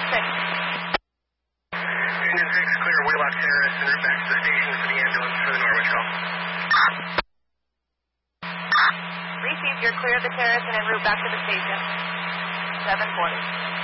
Union 6, clear Wheelock Terrace en route back to the station for the ambulance for the Norwich call. Received, you're clear of the terrace and en route back to the station. 740.